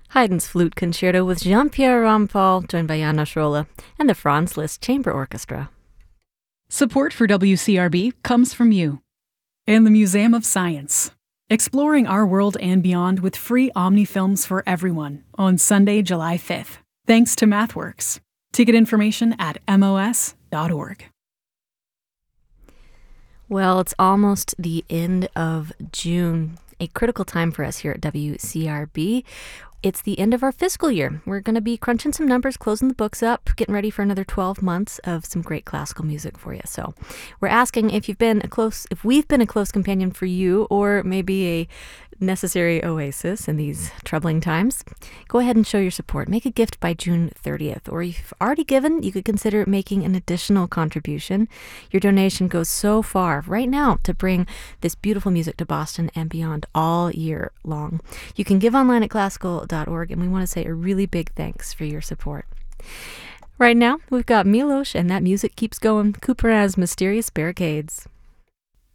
Haydn's Flute Concerto with Jean-Pierre Rampal, joined by János Róla, and the Franz Liszt Chamber Orchestra. Support for WCRB comes from you and the Museum of Science, exploring our world and beyond with free Omni films for everyone on Sunday, July 5th. Thanks to MathWorks. Ticket information at mos.org. Well, it's almost the end of June, a critical time for us here at WCRB. It's the end of our fiscal year. We're going to be crunching some numbers, closing the books up, getting ready for another 12 months of some great classical music for you. So we're asking if we've been a close companion for you, or maybe a necessary oasis in these troubling times. Go ahead and show your support. Make a gift by June 30th, or if you've already given, you could consider making an additional contribution. Your donation goes so far right now to bring this beautiful music to Boston and beyond all year long. You can give online at classical.org, and we want to say a really big thanks for your support. Right now, we've got Milos, and that music keeps going. Couperin's Mysterious Barricades.